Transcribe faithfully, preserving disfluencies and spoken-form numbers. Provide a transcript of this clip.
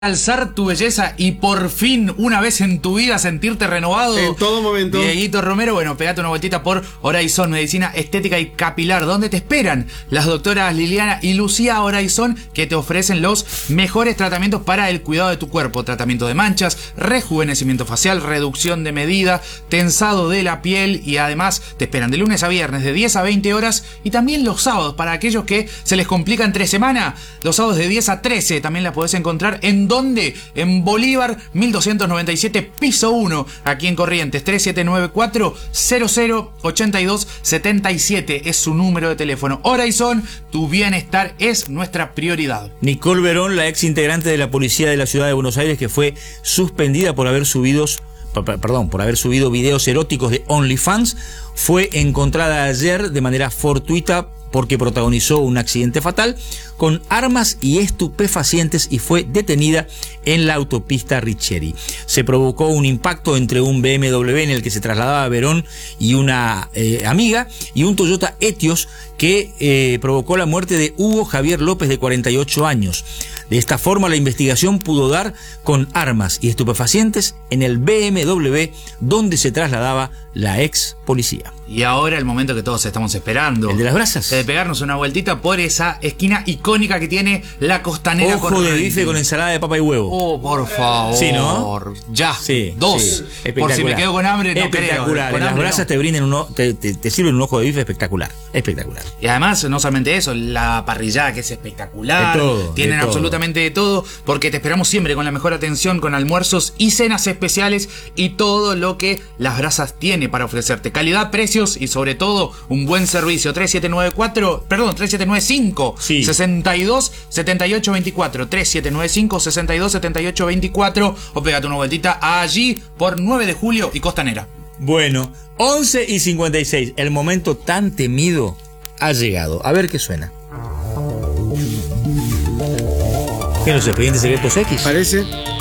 Alzar tu belleza y por fin, una vez en tu vida, sentirte renovado. En todo momento. Dieguito Romero, bueno, pegate una vueltita por Horizon Medicina Estética y Capilar, donde te esperan las doctoras Liliana y Lucía Horizon, que te ofrecen los mejores tratamientos para el cuidado de tu cuerpo. Tratamiento de manchas, rejuvenecimiento facial, reducción de medida, tensado de la piel, y además te esperan de lunes a viernes de diez a veinte horas, y también los sábados para aquellos que se les complica entre semana. Los sábados de diez a trece también la podés encontrar en ¿dónde? En Bolívar mil doscientos noventa y siete, piso uno, aquí en Corrientes. Tres siete nueve cuatro, cero cero ocho dos siete siete es su número de teléfono. Horizon, tu bienestar es nuestra prioridad. Nicole Verón, la ex integrante de la policía de la ciudad de Buenos Aires, que fue suspendida por haber subido Perdón, por haber subido videos eróticos de OnlyFans, fue encontrada ayer de manera fortuita porque protagonizó un accidente fatal con armas y estupefacientes y fue detenida en la autopista Riccieri. Se provocó un impacto entre un B M W en el que se trasladaba Verón y una eh, amiga y un Toyota Etios que eh, provocó la muerte de Hugo Javier López, de cuarenta y ocho años. De esta forma, la investigación pudo dar con armas y estupefacientes en el B M W donde se trasladaba la ex policía. Y ahora el momento que todos estamos esperando. El de las brasas. De pegarnos una vueltita por esa esquina icónica que tiene la Costanera. Ojo de bife con ensalada de papa y huevo. Oh, por favor. Sí, ¿no? Ya. Sí. Dos. Sí. Por si me quedo con hambre, no creo. Espectacular. En las brasas no. te brindan uno, te, te, te sirven un ojo de bife espectacular. Espectacular. Y además, no solamente eso, la parrillada, que es espectacular. De todo, Tienen de absolutamente todo. de todo, porque te esperamos siempre con la mejor atención, con almuerzos y cenas especiales y todo lo que las brasas tiene para ofrecerte. Calidad, precios y sobre todo un buen servicio. Tres siete nueve cuatro, perdón, tres siete nueve cinco, sí. sesenta y dos setenta y ocho veinticuatro. tres siete nueve cinco, sesenta y dos setenta y ocho veinticuatro, o pégate una vueltita allí por nueve de julio y Costanera. Bueno, once y cincuenta y seis, el momento tan temido ha llegado. A ver qué suena. ¿Qué, los expedientes secretos X? Parece.